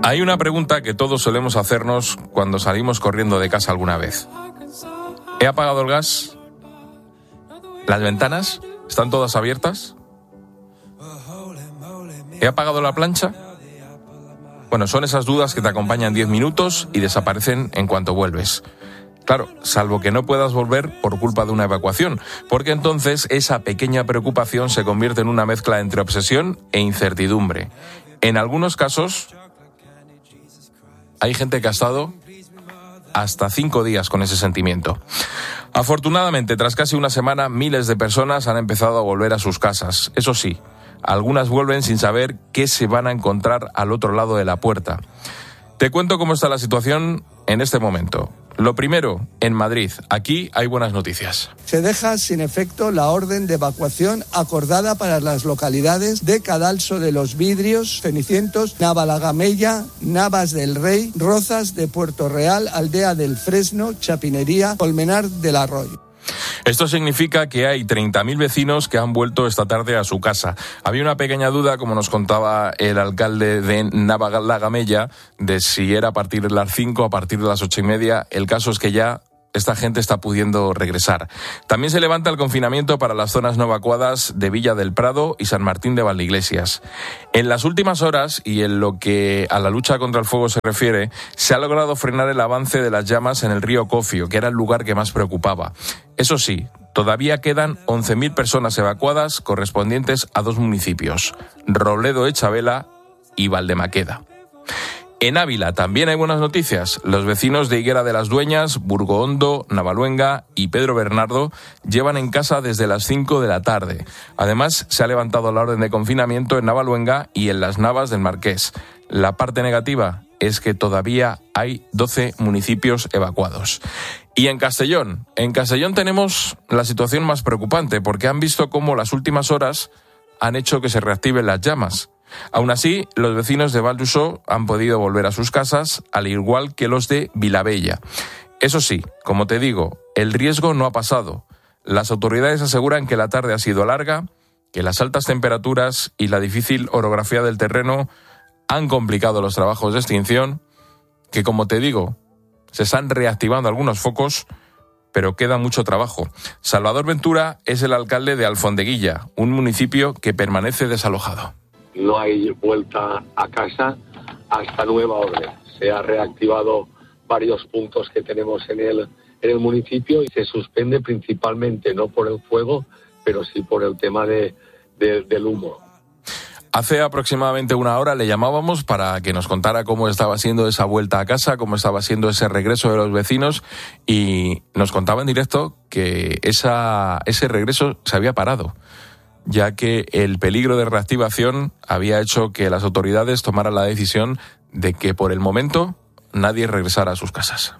Hay una pregunta que todos solemos hacernos cuando salimos corriendo de casa alguna vez. ¿He apagado el gas? ¿Las ventanas están todas abiertas? ¿He apagado la plancha? Bueno, son esas dudas que te acompañan 10 minutos y desaparecen en cuanto vuelves. Claro, salvo que no puedas volver por culpa de una evacuación, porque entonces esa pequeña preocupación se convierte en una mezcla entre obsesión e incertidumbre. En algunos casos, hay gente que ha estado hasta 5 días con ese sentimiento. Afortunadamente, tras casi una semana, miles de personas han empezado a volver a sus casas. Eso sí, algunas vuelven sin saber qué se van a encontrar al otro lado de la puerta. Te cuento cómo está la situación en este momento. Lo primero, en Madrid. Aquí hay buenas noticias. Se deja sin efecto la orden de evacuación acordada para las localidades de Cadalso de los Vidrios, Cenicientos, Navalagamella, Navas del Rey, Rozas de Puerto Real, Aldea del Fresno, Chapinería, Colmenar del Arroyo. Esto significa que hay 30.000 vecinos que han vuelto esta tarde a su casa. Había una pequeña duda, como nos contaba el alcalde de Navalagamella, de si era a partir de las 5 o a partir de las 8:30. El caso es que ya esta gente está pudiendo regresar. También se levanta el confinamiento para las zonas no evacuadas de Villa del Prado y San Martín de Valdeiglesias. En las últimas horas, y en lo que a la lucha contra el fuego se refiere, se ha logrado frenar el avance de las llamas en el río Cofio, que era el lugar que más preocupaba. Eso sí, todavía quedan 11.000 personas evacuadas correspondientes a 2 municipios, Robledo de Chabela y Valdemaqueda. En Ávila también hay buenas noticias. Los vecinos de Higuera de las Dueñas, Burgohondo, Navaluenga y Pedro Bernardo llevan en casa desde las 5 de la tarde. Además, se ha levantado la orden de confinamiento en Navaluenga y en las Navas del Marqués. La parte negativa es que todavía hay 12 municipios evacuados. Y en Castellón tenemos la situación más preocupante, porque han visto cómo las últimas horas han hecho que se reactiven las llamas. Aún así, los vecinos de Val d'Uixó han podido volver a sus casas, al igual que los de Vilabella. Eso sí, como te digo, el riesgo no ha pasado. Las autoridades aseguran que la tarde ha sido larga, que las altas temperaturas y la difícil orografía del terreno han complicado los trabajos de extinción, que, como te digo, se están reactivando algunos focos, pero queda mucho trabajo. Salvador Ventura es el alcalde de Alfondeguilla, un municipio que permanece desalojado. No hay vuelta a casa hasta nueva orden. Se ha reactivado varios puntos que tenemos en el municipio y se suspende principalmente no por el fuego, pero sí por el tema del humo. Hace aproximadamente una hora le llamábamos para que nos contara cómo estaba siendo esa vuelta a casa, cómo estaba siendo ese regreso de los vecinos, y nos contaba en directo que ese regreso se había parado, ya que el peligro de reactivación había hecho que las autoridades tomaran la decisión de que por el momento nadie regresara a sus casas.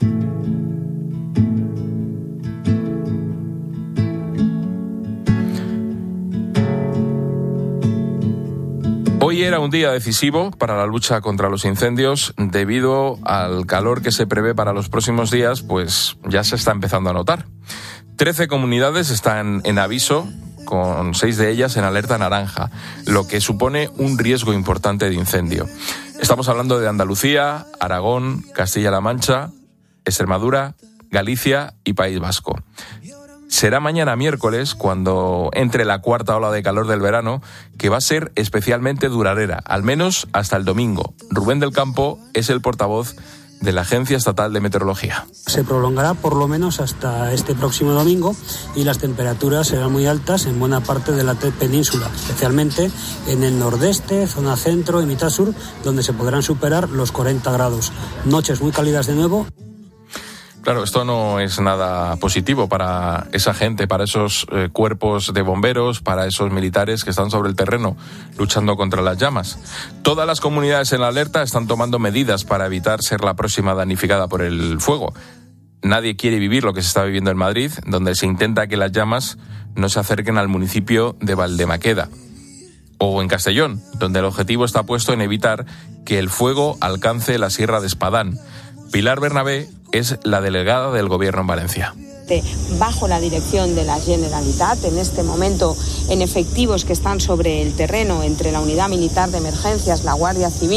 Hoy era un día decisivo para la lucha contra los incendios. Debido al calor que se prevé para los próximos días, pues ya se está empezando a notar. 13 comunidades están en aviso, con 6 de ellas en alerta naranja, lo que supone un riesgo importante de incendio. Estamos hablando de Andalucía, Aragón, Castilla-La Mancha, Extremadura, Galicia y País Vasco. Será mañana miércoles cuando entre la cuarta ola de calor del verano, que va a ser especialmente duradera, al menos hasta el domingo. Rubén del Campo es el portavoz de la Agencia Estatal de Meteorología. Se prolongará por lo menos hasta este próximo domingo y las temperaturas serán muy altas en buena parte de la península, especialmente en el nordeste, zona centro y mitad sur, donde se podrán superar los 40 grados. Noches muy cálidas de nuevo. Claro, esto no es nada positivo para esa gente, para esos cuerpos de bomberos, para esos militares que están sobre el terreno luchando contra las llamas. Todas las comunidades en la alerta están tomando medidas para evitar ser la próxima damnificada por el fuego. Nadie quiere vivir lo que se está viviendo en Madrid, donde se intenta que las llamas no se acerquen al municipio de Valdemaqueda. O en Castellón, donde el objetivo está puesto en evitar que el fuego alcance la Sierra de Espadán. Pilar Bernabé es la delegada del Gobierno en Valencia. Bajo la dirección de la Generalitat, en este momento en efectivos que están sobre el terreno entre la Unidad Militar de Emergencias, la Guardia Civil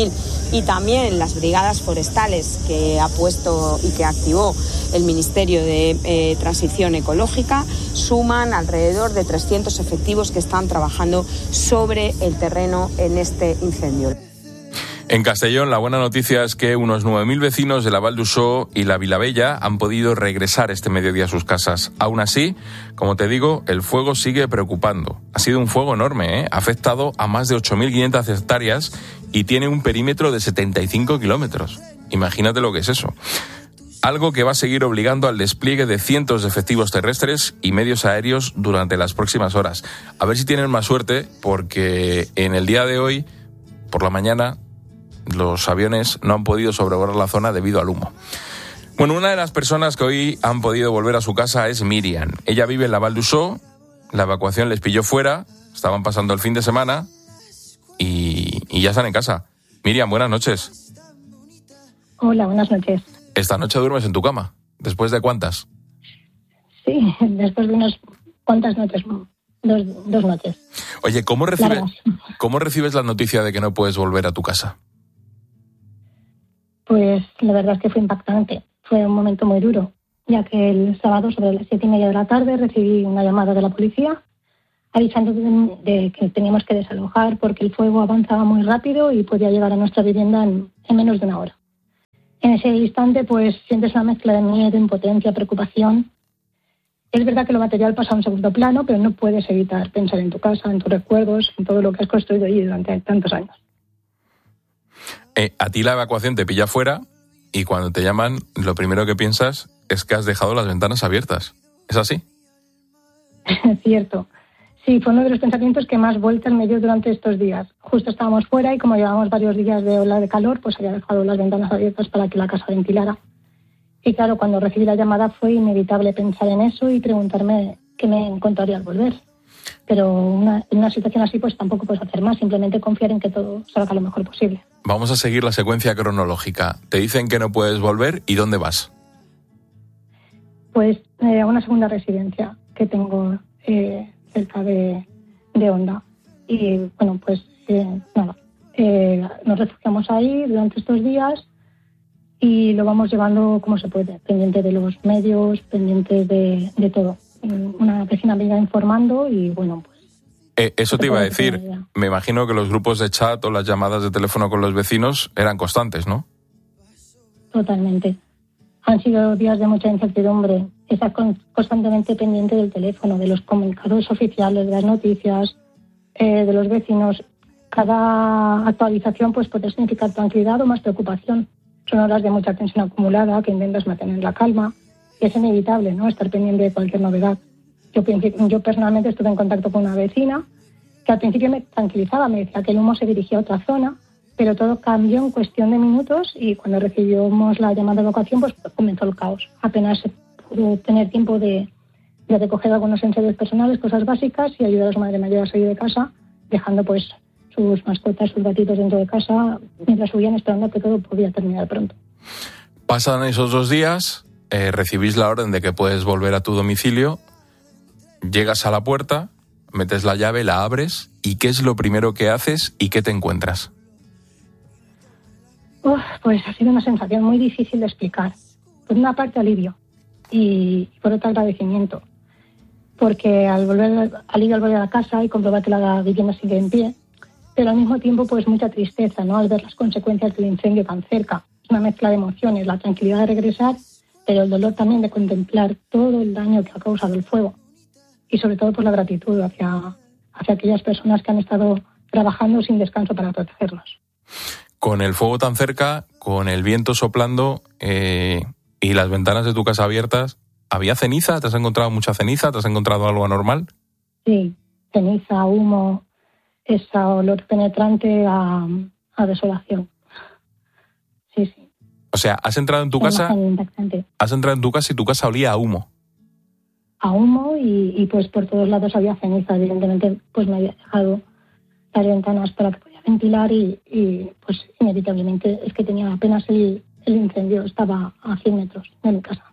y también las brigadas forestales que ha puesto y que activó el Ministerio de Transición Ecológica suman alrededor de 300 efectivos que están trabajando sobre el terreno en este incendio. En Castellón, la buena noticia es que unos 9.000 vecinos de la Val d'Uixó y la Vilavella han podido regresar este mediodía a sus casas. Aún así, como te digo, el fuego sigue preocupando. Ha sido un fuego enorme, ¿eh? Ha afectado a más de 8.500 hectáreas y tiene un perímetro de 75 kilómetros. Imagínate lo que es eso. Algo que va a seguir obligando al despliegue de cientos de efectivos terrestres y medios aéreos durante las próximas horas. A ver si tienen más suerte, porque en el día de hoy, por la mañana, los aviones no han podido sobrevolar la zona debido al humo. Bueno, una de las personas que hoy han podido volver a su casa es Miriam. Ella vive en la Val d'Uixó, la evacuación les pilló fuera, estaban pasando el fin de semana y ya están en casa. Miriam, buenas noches. Hola, buenas noches. ¿Esta noche duermes en tu cama? ¿Después de cuántas? Sí, después de unas cuantas noches, dos noches. Oye, ¿cómo recibes la noticia de que no puedes volver a tu casa? Pues la verdad es que fue impactante. Fue un momento muy duro, ya que el sábado sobre las 7:30 de la tarde recibí una llamada de la policía avisando de que teníamos que desalojar porque el fuego avanzaba muy rápido y podía llegar a nuestra vivienda en menos de una hora. En ese instante pues sientes una mezcla de miedo, impotencia, preocupación. Es verdad que lo material pasa a un segundo plano, pero no puedes evitar pensar en tu casa, en tus recuerdos, en todo lo que has construido allí durante tantos años. A ti la evacuación te pilla fuera y cuando te llaman lo primero que piensas es que has dejado las ventanas abiertas. ¿Es así? Cierto. Sí, fue uno de los pensamientos que más vueltas me dio durante estos días. Justo estábamos fuera y como llevábamos varios días de ola de calor, pues había dejado las ventanas abiertas para que la casa ventilara. Y claro, cuando recibí la llamada fue inevitable pensar en eso y preguntarme qué me encontraría al volver. Pero en una situación así pues tampoco puedes hacer más, simplemente confiar en que todo salga lo mejor posible. Vamos a seguir la secuencia cronológica. Te dicen que no puedes volver, ¿y dónde vas? Pues a una segunda residencia que tengo cerca de Onda. Y bueno, pues nos refugiamos ahí durante estos días y lo vamos llevando como se puede, pendiente de los medios, pendiente de todo. Una vecina me iba informando y bueno, pues... Eso te iba a decir. Me imagino que los grupos de chat o las llamadas de teléfono con los vecinos eran constantes, ¿no? Totalmente. Han sido días de mucha incertidumbre. Estar constantemente pendiente del teléfono, de los comunicados oficiales, de las noticias, de los vecinos. Cada actualización pues puede significar tranquilidad o más preocupación. Son horas de mucha tensión acumulada que intentas mantener la calma. Y es inevitable, ¿no?, estar pendiente de cualquier novedad. Yo personalmente estuve en contacto con una vecina que al principio me tranquilizaba, me decía que el humo se dirigía a otra zona, pero todo cambió en cuestión de minutos y cuando recibimos la llamada de evacuación pues comenzó el caos. Apenas se pudo tener tiempo de recoger algunos enseres personales, cosas básicas, y ayudar a su madre mayor a salir de casa, dejando pues sus mascotas, sus gatitos dentro de casa, mientras subían esperando que todo podía terminar pronto. Pasan esos 2 días, recibís la orden de que puedes volver a tu domicilio, llegas a la puerta, metes la llave, la abres, ¿y qué es lo primero que haces y qué te encuentras? Pues ha sido una sensación muy difícil de explicar. Por una parte alivio y por otra agradecimiento, porque al volver a la casa y comprobar que la vivienda sigue en pie, pero al mismo tiempo pues mucha tristeza, ¿no?, al ver las consecuencias del incendio tan cerca. Es una mezcla de emociones, la tranquilidad de regresar, pero el dolor también de contemplar todo el daño que ha causado el fuego. Y sobre todo por la gratitud hacia aquellas personas que han estado trabajando sin descanso para protegernos. Con el fuego tan cerca, con el viento soplando y las ventanas de tu casa abiertas, ¿había ceniza? ¿Te has encontrado mucha ceniza? ¿Te has encontrado algo anormal? Sí, ceniza, humo, ese olor penetrante a desolación. Sí. O sea, has entrado en tu casa y tu casa olía a humo. A humo y pues por todos lados había ceniza. Evidentemente pues me había dejado las ventanas para que pudiera ventilar y pues inevitablemente es que tenía apenas el incendio, estaba a 100 metros de mi casa.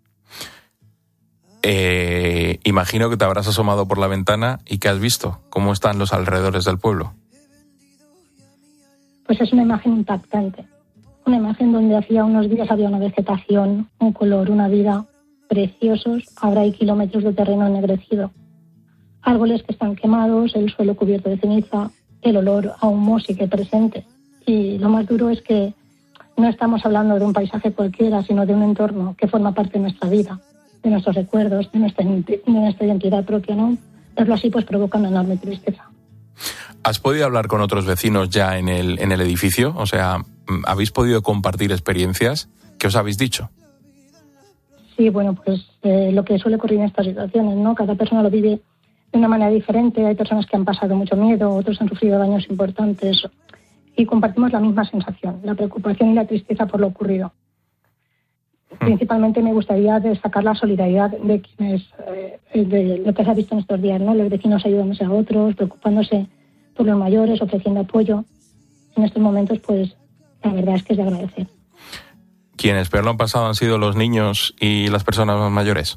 Imagino que te habrás asomado por la ventana y ¿qué has visto? ¿Cómo están los alrededores del pueblo? pues es una imagen impactante. Una imagen donde hacía unos días había una vegetación, un color, una vida preciosos. Ahora hay kilómetros de terreno ennegrecido. Árboles que están quemados, el suelo cubierto de ceniza, el olor a humo sigue presente. Y lo más duro es que no estamos hablando de un paisaje cualquiera, sino de un entorno que forma parte de nuestra vida, de nuestros recuerdos, de nuestra identidad propia, ¿no? Verlo así pues provoca una enorme tristeza. ¿Has podido hablar con otros vecinos ya en el edificio? O sea, ¿habéis podido compartir experiencias? ¿Qué os habéis dicho? Sí, bueno, pues lo que suele ocurrir en estas situaciones, ¿no? Cada persona lo vive de una manera diferente. Hay personas que han pasado mucho miedo, otros han sufrido daños importantes y compartimos la misma sensación, la preocupación y la tristeza por lo ocurrido. Principalmente me gustaría destacar la solidaridad de quienes, de lo que se ha visto en estos días, ¿no? Los vecinos ayudándose a otros, preocupándose por los mayores, ofreciendo apoyo. En estos momentos, pues, la verdad es que es de agradecer. ¿Quienes peor lo han pasado han sido los niños y las personas más mayores?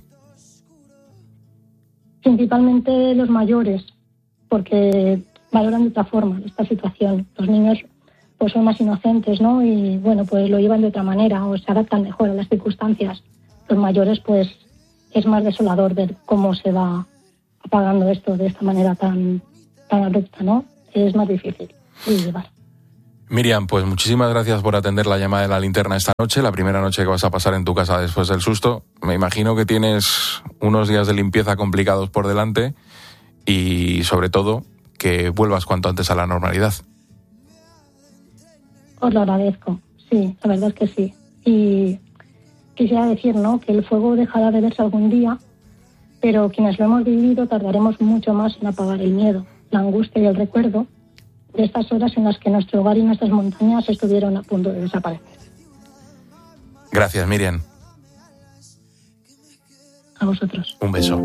Principalmente los mayores, porque valoran de otra forma esta situación. Los niños pues son más inocentes, ¿no? Y bueno, pues lo llevan de otra manera o se adaptan mejor a las circunstancias. Los mayores, pues, es más desolador ver cómo se va apagando esto de esta manera tan abrupta, ¿no? Es más difícil de llevar. Miriam, pues muchísimas gracias por atender la llamada de La Linterna esta noche, la primera noche que vas a pasar en tu casa después del susto. Me imagino que tienes unos días de limpieza complicados por delante y, sobre todo, que vuelvas cuanto antes a la normalidad. Os lo agradezco, sí, la verdad es que sí. Y quisiera decir, ¿no?, que el fuego dejará de verse algún día, pero quienes lo hemos vivido tardaremos mucho más en apagar el miedo, la angustia y el recuerdo de estas horas en las que nuestro hogar y nuestras montañas estuvieron a punto de desaparecer. Gracias, Miriam. A vosotros. Un beso.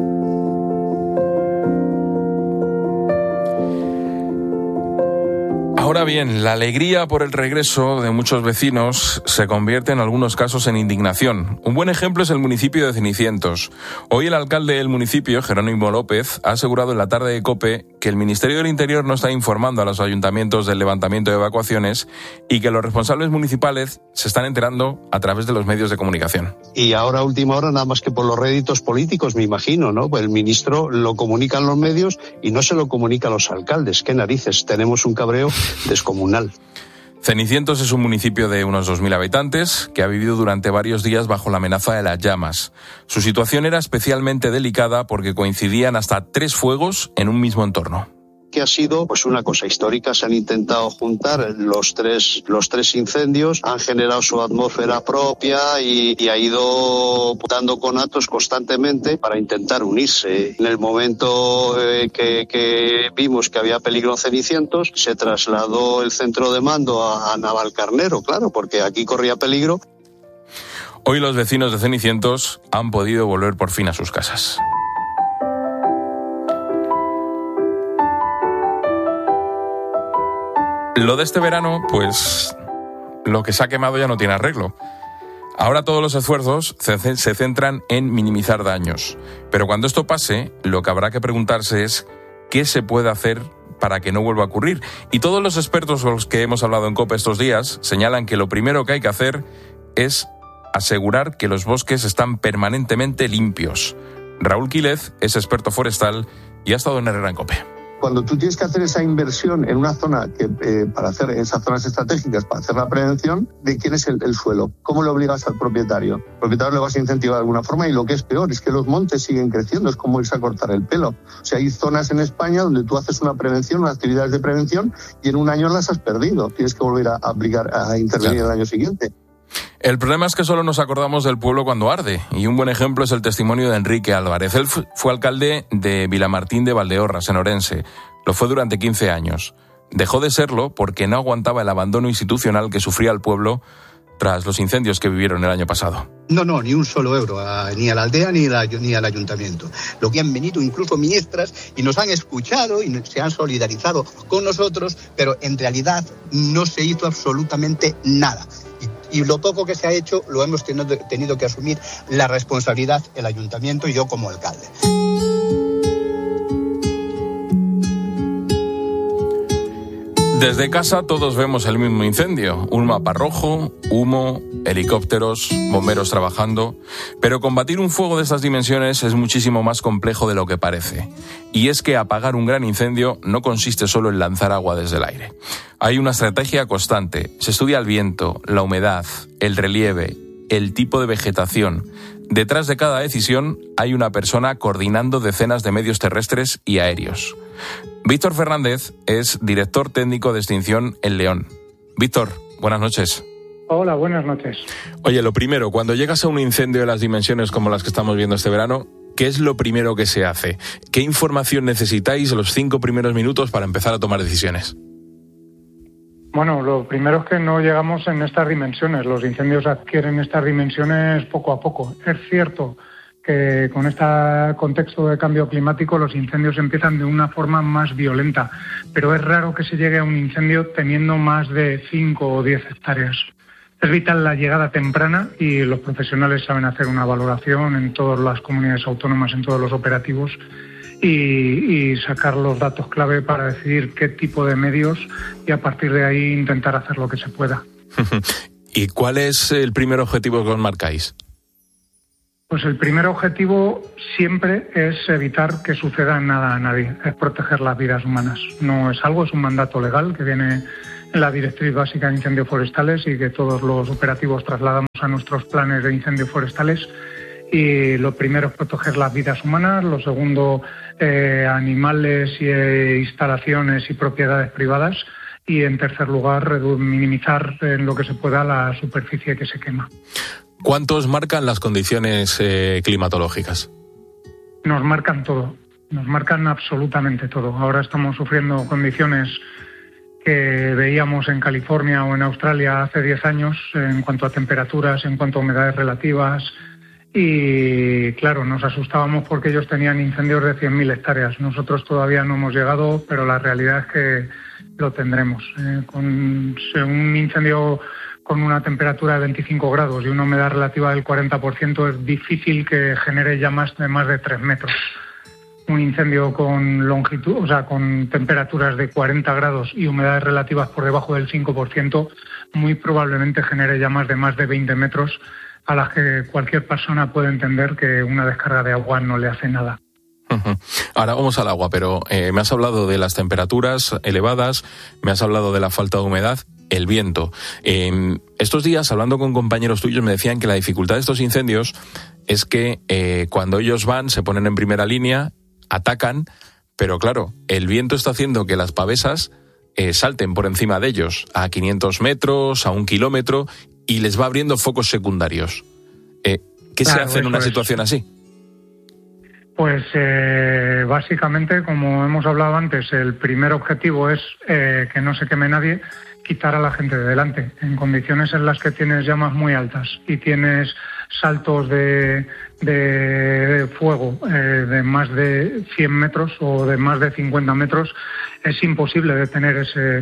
Ahora bien, la alegría por el regreso de muchos vecinos se convierte en algunos casos en indignación. Un buen ejemplo es el municipio de Cenicientos. Hoy el alcalde del municipio, Jerónimo López, ha asegurado en la tarde de COPE que el Ministerio del Interior no está informando a los ayuntamientos del levantamiento de evacuaciones y que los responsables municipales se están enterando a través de los medios de comunicación. Y ahora, a última hora, nada más que por los réditos políticos, me imagino, ¿no? Pues el ministro lo comunica en los medios y no se lo comunica a los alcaldes. ¡Qué narices! Tenemos un cabreo descomunal. Cenicientos es un municipio de unos 2.000 habitantes que ha vivido durante varios días bajo la amenaza de las llamas. Su situación era especialmente delicada porque coincidían hasta 3 fuegos en un mismo entorno. Que ha sido pues una cosa histórica. Se han intentado juntar los tres incendios, han generado su atmósfera propia y ha ido dando conatos constantemente para intentar unirse. En el momento que vimos que había peligro en Cenicientos, se trasladó el centro de mando a Navalcarnero, claro, porque aquí corría peligro. Hoy los vecinos de Cenicientos han podido volver por fin a sus casas. Lo de este verano, pues lo que se ha quemado ya no tiene arreglo. Ahora todos los esfuerzos se centran en minimizar daños. Pero cuando esto pase, lo que habrá que preguntarse es qué se puede hacer para que no vuelva a ocurrir. Y todos los expertos con los que hemos hablado en COPE estos días señalan que lo primero que hay que hacer es asegurar que los bosques están permanentemente limpios. Raúl Quílez es experto forestal y ha estado en Herrera en COPE. Cuando tú tienes que hacer esa inversión en una zona para hacer esas zonas estratégicas, para hacer la prevención, ¿de quién es el suelo? ¿Cómo le obligas al propietario? El propietario le vas a incentivar de alguna forma y lo que es peor es que los montes siguen creciendo, es como irse a cortar el pelo. O sea, hay zonas en España donde tú haces una prevención, unas actividades de prevención y en un año las has perdido. Tienes que volver a aplicar, a intervenir el año siguiente. El problema es que solo nos acordamos del pueblo cuando arde, y un buen ejemplo es el testimonio de Enrique Álvarez. Él fue alcalde de Vilamartín de Valdeorras, en Orense. Lo fue durante 15 años. Dejó de serlo porque no aguantaba el abandono institucional que sufría el pueblo tras los incendios que vivieron el año pasado. No, ni un solo euro, ni a la aldea ni al ayuntamiento. Lo que han venido incluso ministras y nos han escuchado y se han solidarizado con nosotros, pero en realidad no se hizo absolutamente nada. Y lo poco que se ha hecho lo hemos tenido que asumir la responsabilidad el ayuntamiento y yo como alcalde. Desde casa todos vemos el mismo incendio, un mapa rojo, humo, helicópteros, bomberos trabajando, pero combatir un fuego de estas dimensiones es muchísimo más complejo de lo que parece. Y es que apagar un gran incendio no consiste solo en lanzar agua desde el aire. Hay una estrategia constante, se estudia el viento, la humedad, el relieve, el tipo de vegetación. Detrás de cada decisión hay una persona coordinando decenas de medios terrestres y aéreos. Víctor Fernández es director técnico de extinción en León. Víctor, buenas noches. Hola, buenas noches. Oye, lo primero, cuando llegas a un incendio de las dimensiones como las que estamos viendo este verano, ¿qué es lo primero que se hace? ¿Qué información necesitáis los 5 primeros minutos para empezar a tomar decisiones? Bueno, lo primero es que no llegamos en estas dimensiones. Los incendios adquieren estas dimensiones poco a poco. Es cierto que con este contexto de cambio climático los incendios empiezan de una forma más violenta, pero es raro que se llegue a un incendio teniendo más de 5 o 10 hectáreas. Es vital la llegada temprana y los profesionales saben hacer una valoración en todas las comunidades autónomas, en todos los operativos y sacar los datos clave para decidir qué tipo de medios y a partir de ahí intentar hacer lo que se pueda. ¿Y cuál es el primer objetivo que os marcáis? Pues el primer objetivo siempre es evitar que suceda nada a nadie, es proteger las vidas humanas. No es algo, es un mandato legal que viene en la Directriz Básica de Incendios Forestales y que todos los operativos trasladamos a nuestros planes de incendios forestales. Y lo primero es proteger las vidas humanas, lo segundo, animales y instalaciones y propiedades privadas y en tercer lugar, minimizar en lo que se pueda la superficie que se quema. ¿Cuántos marcan las condiciones climatológicas? Nos marcan todo, nos marcan absolutamente todo. Ahora estamos sufriendo condiciones que veíamos en California o en Australia hace 10 años en cuanto a temperaturas, en cuanto a humedades relativas y claro, nos asustábamos porque ellos tenían incendios de 100.000 hectáreas. Nosotros todavía no hemos llegado, pero la realidad es que lo tendremos. Con un incendio con una temperatura de 25 grados y una humedad relativa del 40% es difícil que genere llamas de más de 3 metros. Un incendio con longitud, o sea, con temperaturas de 40 grados y humedades relativas por debajo del 5%, muy probablemente genere llamas de más de 20 metros a las que cualquier persona puede entender que una descarga de agua no le hace nada. Ahora vamos al agua, pero me has hablado de las temperaturas elevadas, me has hablado de la falta de humedad, el viento. Estos días, hablando con compañeros tuyos, me decían que la dificultad de estos incendios es que cuando ellos van, se ponen en primera línea, atacan, pero claro, el viento está haciendo que las pavesas salten por encima de ellos, a 500 metros, a 1 kilómetro, y les va abriendo focos secundarios. ¿Qué se hace en una situación así? Pues básicamente, como hemos hablado antes, el primer objetivo es que no se queme nadie, quitar a la gente de delante. En condiciones en las que tienes llamas muy altas y tienes saltos de fuego de más de 100 metros o de más de 50 metros, es imposible detener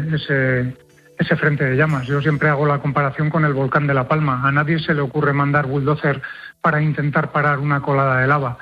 ese frente de llamas. Yo siempre hago la comparación con el volcán de La Palma. A nadie se le ocurre mandar bulldozer para intentar parar una colada de lava.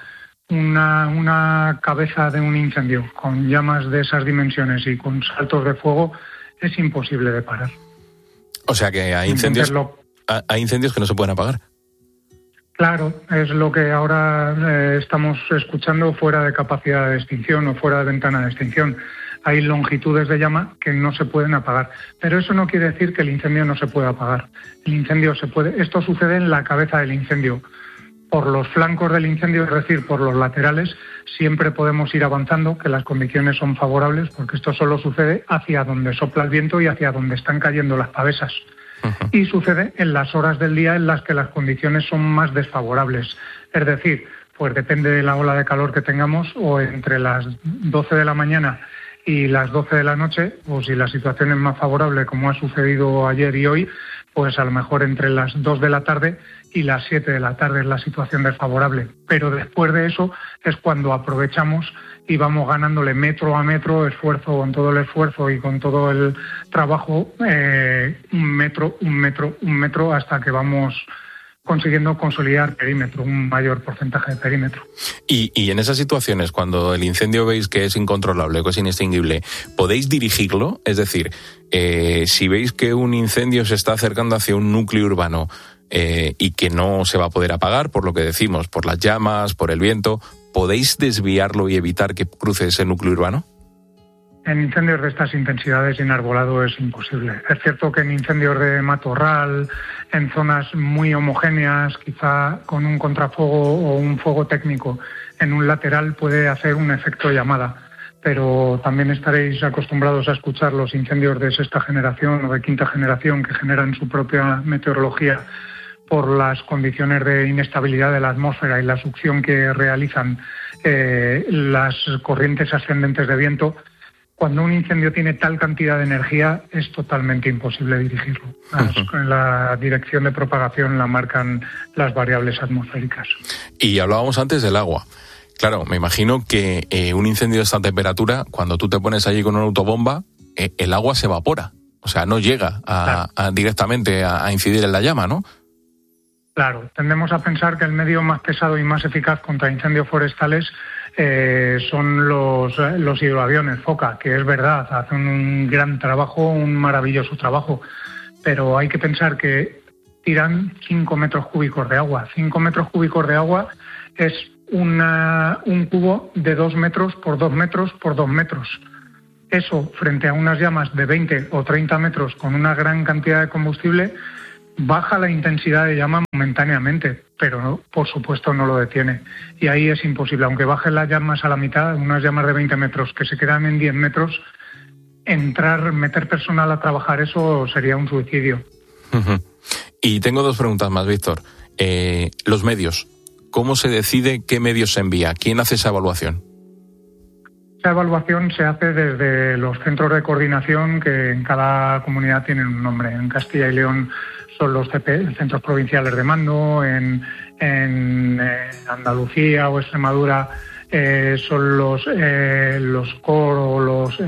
Una cabeza de un incendio con llamas de esas dimensiones y con saltos de fuego es imposible de parar. O sea que hay incendios que no se pueden apagar. Claro, es lo que ahora estamos escuchando fuera de capacidad de extinción o fuera de ventana de extinción. Hay longitudes de llama que no se pueden apagar, pero eso no quiere decir que el incendio no se pueda apagar. El incendio se puede. Esto sucede en la cabeza del incendio. Por los flancos del incendio, es decir, por los laterales, siempre podemos ir avanzando, que las condiciones son favorables, porque esto solo sucede hacia donde sopla el viento y hacia donde están cayendo las pavesas. Uh-huh. Y sucede en las horas del día en las que las condiciones son más desfavorables. Es decir, pues depende de la ola de calor que tengamos, o entre las 12 de la mañana y las 12 de la noche, o si la situación es más favorable, como ha sucedido ayer y hoy, pues a lo mejor entre las 2 de la tarde y las 7 de la tarde es la situación desfavorable. Pero después de eso es cuando aprovechamos y vamos ganándole metro a metro, esfuerzo con todo el esfuerzo y con todo el trabajo, un metro, hasta que vamos consiguiendo consolidar perímetro, un mayor porcentaje de perímetro. Y en esas situaciones, cuando el incendio veis que es incontrolable, que es inextinguible, ¿podéis dirigirlo? Es decir, si veis que un incendio se está acercando hacia un núcleo urbano y que no se va a poder apagar, por lo que decimos, por las llamas, por el viento, ¿podéis desviarlo y evitar que cruce ese núcleo urbano? En incendios de estas intensidades y en arbolado es imposible. Es cierto que en incendios de matorral, en zonas muy homogéneas, quizá con un contrafuego o un fuego técnico en un lateral puede hacer un efecto llamada. Pero también estaréis acostumbrados a escuchar los incendios de sexta generación o de quinta generación que generan su propia meteorología por las condiciones de inestabilidad de la atmósfera y la succión que realizan las corrientes ascendentes de viento. Cuando un incendio tiene tal cantidad de energía, es totalmente imposible dirigirlo. La dirección de propagación la marcan las variables atmosféricas. Y hablábamos antes del agua. Claro, me imagino que un incendio de esta temperatura, cuando tú te pones allí con una autobomba, el agua se evapora. O sea, no llega directamente a incidir en la llama, ¿no? Claro, tendemos a pensar que el medio más pesado y más eficaz contra incendios forestales son los hidroaviones Foca, que es verdad, hacen un gran trabajo, un maravilloso trabajo, pero hay que pensar que tiran 5 metros cúbicos de agua. 5 metros cúbicos de agua es un cubo de 2 metros por 2 metros por 2 metros. Eso, frente a unas llamas de 20 o 30 metros con una gran cantidad de combustible, baja la intensidad de llama momentáneamente, pero no, por supuesto no lo detiene. Y ahí es imposible, aunque bajen las llamas a la mitad, unas llamas de 20 metros que se quedan en 10 metros, meter personal a trabajar eso sería un suicidio. Y tengo 2 preguntas más, Víctor. Los medios. ¿Cómo se decide qué medios se envía? ¿Quién hace esa evaluación? Esa evaluación se hace desde los centros de coordinación que en cada comunidad tienen un nombre. En Castilla y León son los centros provinciales de mando, en Andalucía o Extremadura son los COR o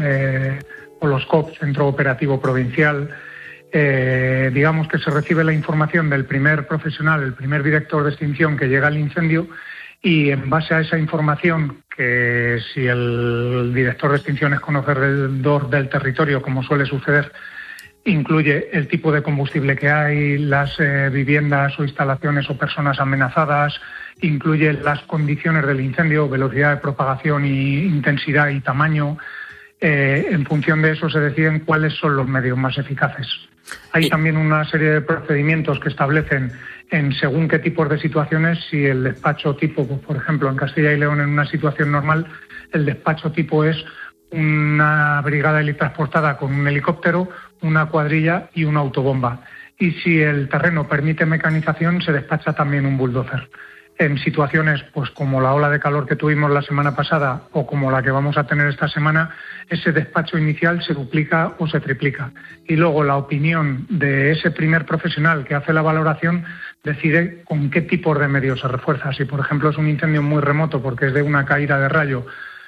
los COP, Centro Operativo Provincial. Digamos que se recibe la información del primer profesional, el primer director de extinción que llega al incendio, y en base a esa información, que si el director de extinción es conocedor del territorio, como suele suceder, incluye el tipo de combustible que hay, las viviendas o instalaciones o personas amenazadas, incluye las condiciones del incendio, velocidad de propagación y intensidad y tamaño. En función de eso se deciden cuáles son los medios más eficaces. Hay también una serie de procedimientos que establecen en según qué tipos de situaciones, si el despacho tipo, pues, por ejemplo, en Castilla y León en una situación normal, el despacho tipo es una brigada helitransportada con un helicóptero, una cuadrilla y una autobomba. Y si el terreno permite mecanización, se despacha también un bulldozer. En situaciones pues como la ola de calor que tuvimos la semana pasada o como la que vamos a tener esta semana, ese despacho inicial se duplica o se triplica. Y luego la opinión de ese primer profesional que hace la valoración decide con qué tipo de medios se refuerza. Si, por ejemplo, es un incendio muy remoto porque es de una caída de rayo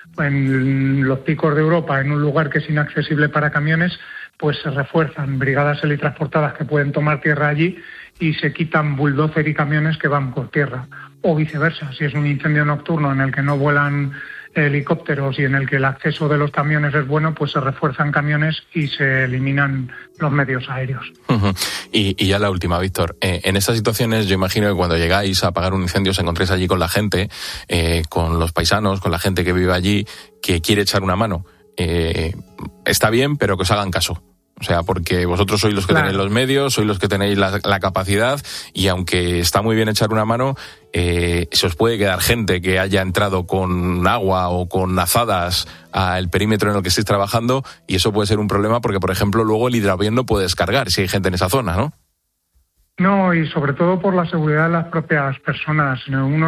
en los picos de Europa, en un lugar que es inaccesible para camiones, pues se refuerzan brigadas helitransportadas que pueden tomar tierra allí y se quitan bulldozer y camiones que van por tierra. O viceversa, si es un incendio nocturno en el que no vuelan helicópteros y en el que el acceso de los camiones es bueno, pues se refuerzan camiones y se eliminan los medios aéreos. Y ya la última, Víctor. En estas situaciones yo imagino que cuando llegáis a apagar un incendio os encontréis allí con la gente, con los paisanos, con la gente que vive allí, que quiere echar una mano. Está bien, pero que os hagan caso. O sea, porque vosotros sois los que tenéis los medios, sois los que tenéis la capacidad, y aunque está muy bien echar una mano, se os puede quedar gente que haya entrado con agua o con azadas al perímetro en el que estéis trabajando, y eso puede ser un problema porque, por ejemplo, luego el hidroavión no puede descargar si hay gente en esa zona, ¿no? No, y sobre todo por la seguridad de las propias personas.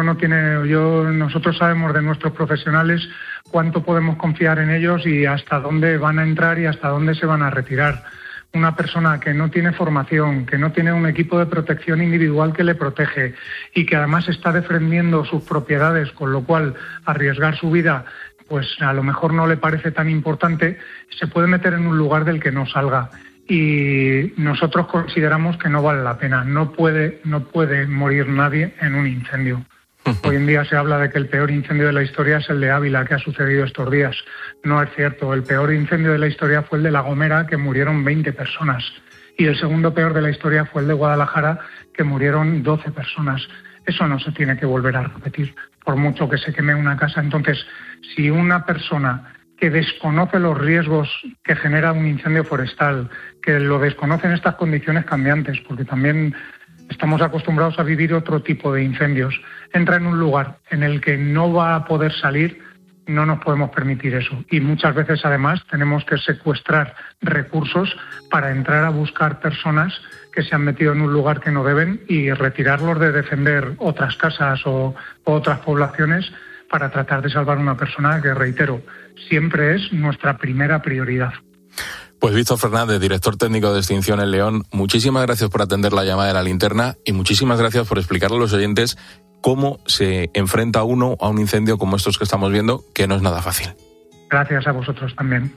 Nosotros sabemos de nuestros profesionales cuánto podemos confiar en ellos y hasta dónde van a entrar y hasta dónde se van a retirar. Una persona que no tiene formación, que no tiene un equipo de protección individual que le protege y que además está defendiendo sus propiedades, con lo cual arriesgar su vida pues a lo mejor no le parece tan importante, se puede meter en un lugar del que no salga. y nosotros consideramos que no vale la pena. No puede morir nadie en un incendio. Hoy en día se habla de que el peor incendio de la historia es el de Ávila, que ha sucedido estos días. No es cierto. El peor incendio de la historia fue el de La Gomera, que murieron 20 personas. Y el segundo peor de la historia fue el de Guadalajara, que murieron 12 personas. Eso no se tiene que volver a repetir, por mucho que se queme una casa. Entonces, si una persona que desconoce los riesgos que genera un incendio forestal, que lo desconoce en estas condiciones cambiantes, porque también estamos acostumbrados a vivir otro tipo de incendios, entra en un lugar en el que no va a poder salir, no nos podemos permitir eso. Y muchas veces, además, tenemos que secuestrar recursos para entrar a buscar personas que se han metido en un lugar que no deben y retirarlos de defender otras casas o otras poblaciones para tratar de salvar a una persona que, reitero, siempre es nuestra primera prioridad. Pues Víctor Fernández, director técnico de Extinción en León, muchísimas gracias por atender la llamada de La Linterna y muchísimas gracias por explicarle a los oyentes cómo se enfrenta uno a un incendio como estos que estamos viendo, que no es nada fácil. Gracias a vosotros también.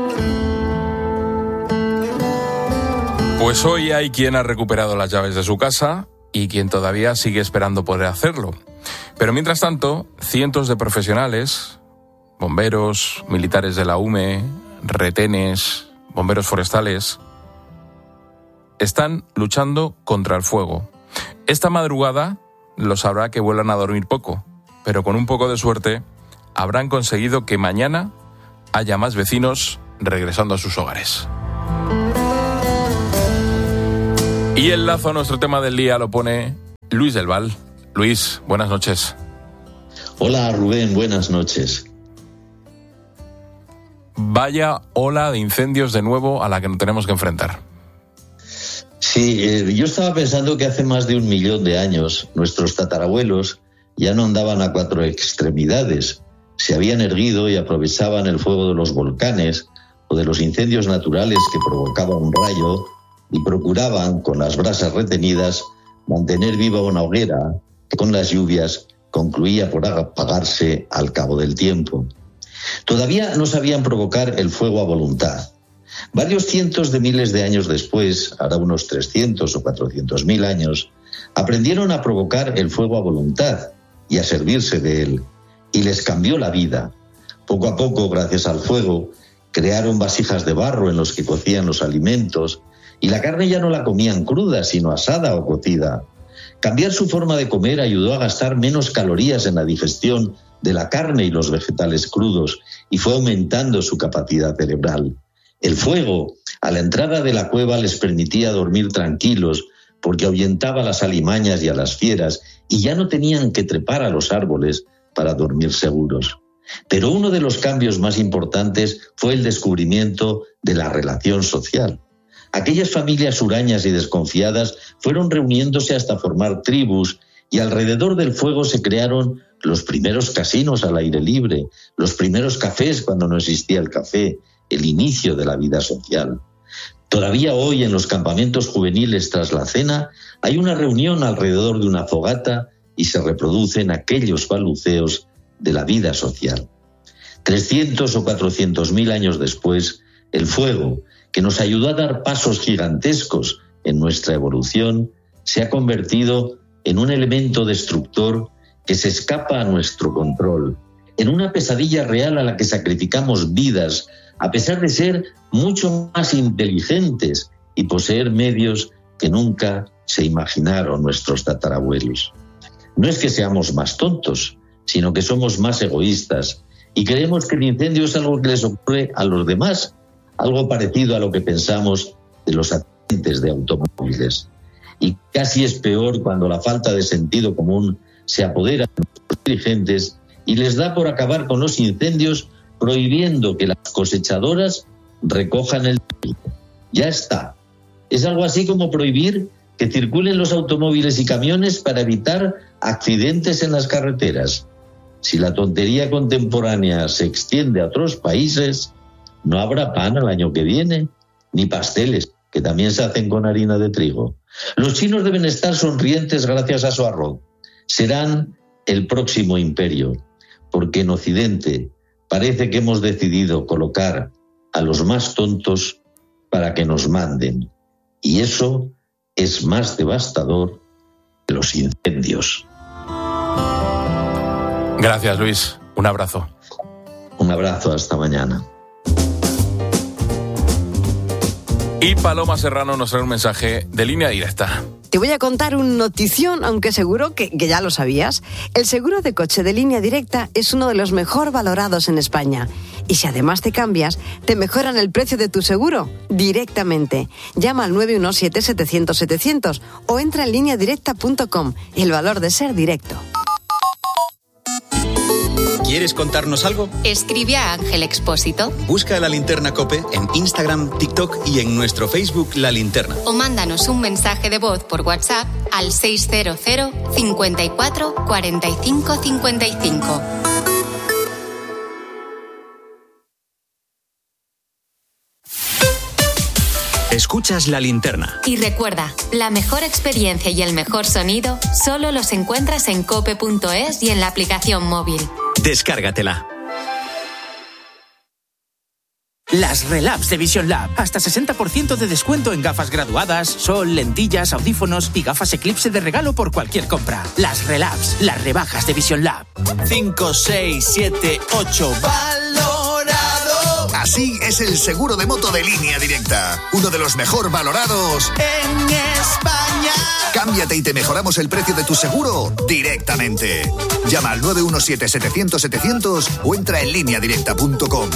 Pues hoy hay quien ha recuperado las llaves de su casa y quien todavía sigue esperando poder hacerlo. Pero mientras tanto, cientos de profesionales, bomberos, militares de la UME, retenes, bomberos forestales, están luchando contra el fuego. Esta madrugada los habrá que vuelvan a dormir poco, pero con un poco de suerte habrán conseguido que mañana haya más vecinos regresando a sus hogares. Y el lazo a nuestro tema del día lo pone Luis del Val. Luis, buenas noches. Hola Rubén, buenas noches. Vaya ola de incendios de nuevo a la que nos tenemos que enfrentar. Sí, yo estaba pensando que hace más de 1 millón de años nuestros tatarabuelos ya no andaban a 4 extremidades, se habían erguido y aprovechaban el fuego de los volcanes o de los incendios naturales que provocaba un rayo y procuraban, con las brasas retenidas, mantener viva una hoguera que con las lluvias concluía por apagarse al cabo del tiempo. Todavía no sabían provocar el fuego a voluntad. Varios cientos de miles de años después, ahora unos 300 o 400.000 años, aprendieron a provocar el fuego a voluntad y a servirse de él, y les cambió la vida. Poco a poco, gracias al fuego, crearon vasijas de barro en los que cocían los alimentos, y la carne ya no la comían cruda, sino asada o cocida. Cambiar su forma de comer ayudó a gastar menos calorías en la digestión de la carne y los vegetales crudos, y fue aumentando su capacidad cerebral. El fuego, a la entrada de la cueva, les permitía dormir tranquilos, porque ahuyentaba las alimañas y a las fieras, y ya no tenían que trepar a los árboles para dormir seguros. Pero uno de los cambios más importantes fue el descubrimiento de la relación social. Aquellas familias hurañas y desconfiadas fueron reuniéndose hasta formar tribus, y alrededor del fuego se crearon los primeros casinos al aire libre, los primeros cafés cuando no existía el café, el inicio de la vida social. Todavía hoy en los campamentos juveniles tras la cena hay una reunión alrededor de una fogata y se reproducen aquellos balbuceos de la vida social. 300 o 400.000 años después, el fuego, que nos ayudó a dar pasos gigantescos en nuestra evolución, se ha convertido en un elemento destructor que se escapa a nuestro control, en una pesadilla real a la que sacrificamos vidas, a pesar de ser mucho más inteligentes y poseer medios que nunca se imaginaron nuestros tatarabuelos. No es que seamos más tontos, sino que somos más egoístas y creemos que el incendio es algo que les ocurre a los demás, algo parecido a lo que pensamos de los accidentes de automóviles. Y casi es peor cuando la falta de sentido común se apodera de los dirigentes y les da por acabar con los incendios prohibiendo que las cosechadoras recojan el trigo. Ya está. Es algo así como prohibir que circulen los automóviles y camiones para evitar accidentes en las carreteras. Si la tontería contemporánea se extiende a otros países, no habrá pan el año que viene, ni pasteles, que también se hacen con harina de trigo. Los chinos deben estar sonrientes gracias a su arroz. Serán el próximo imperio, porque en Occidente parece que hemos decidido colocar a los más tontos para que nos manden. Y eso es más devastador que los incendios. Gracias, Luis. Un abrazo. Un abrazo, hasta mañana. Y Paloma Serrano nos trae un mensaje de Línea Directa. Te voy a contar un notición, aunque seguro que ya lo sabías. El seguro de coche de Línea Directa es uno de los mejor valorados en España. Y si además te cambias, te mejoran el precio de tu seguro directamente. Llama al 917-700-700 o entra en lineadirecta.com. El valor de ser directo. ¿Quieres contarnos algo? Escribe a Ángel Expósito. Busca La Linterna COPE en Instagram, TikTok y en nuestro Facebook La Linterna. O mándanos un mensaje de voz por WhatsApp al 600 54 45 55. Escuchas La Linterna. Y recuerda, la mejor experiencia y el mejor sonido solo los encuentras en cope.es y en la aplicación móvil. Descárgatela. Las Relabs de Vision Lab. Hasta 60% de descuento en gafas graduadas, sol, lentillas, audífonos y gafas Eclipse de regalo por cualquier compra. Las Relabs, las rebajas de Vision Lab. 5, 6, 7, 8. ¡Valorado! Así es el seguro de moto de Línea Directa. Uno de los mejor valorados en España. Cámbiate y te mejoramos el precio de tu seguro directamente. Llama al 917-700-700 o entra en lineadirecta.com.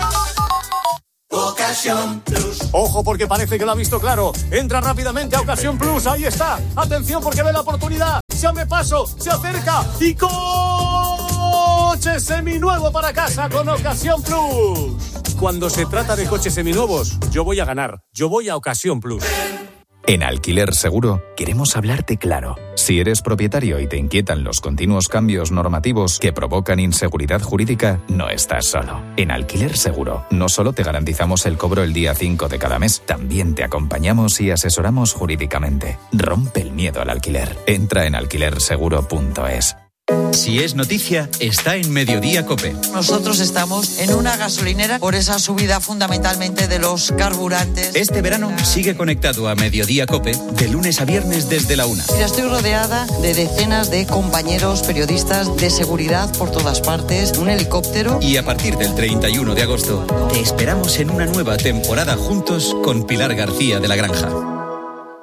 Ocasión Plus. Ojo, porque parece que lo ha visto claro. Entra rápidamente a Ocasión Plus. Ahí está. Atención, porque ve la oportunidad. Se abre paso, se acerca y coche seminuevo para casa con Ocasión Plus. Cuando se trata de coches seminuevos, yo voy a ganar. Yo voy a Ocasión Plus. En Alquiler Seguro queremos hablarte claro. Si eres propietario y te inquietan los continuos cambios normativos que provocan inseguridad jurídica, no estás solo. En Alquiler Seguro no solo te garantizamos el cobro el día 5 de cada mes, también te acompañamos y asesoramos jurídicamente. Rompe el miedo al alquiler. Entra en alquilerseguro.es. Si es noticia, está en Mediodía COPE. Nosotros estamos en una gasolinera por esa subida fundamentalmente de los carburantes. Este verano sigue conectado a Mediodía COPE de lunes a viernes desde la 1. Mira, estoy rodeada de decenas de compañeros periodistas de seguridad por todas partes, un helicóptero. Y a partir del 31 de agosto te esperamos en una nueva temporada juntos con Pilar García de la Granja.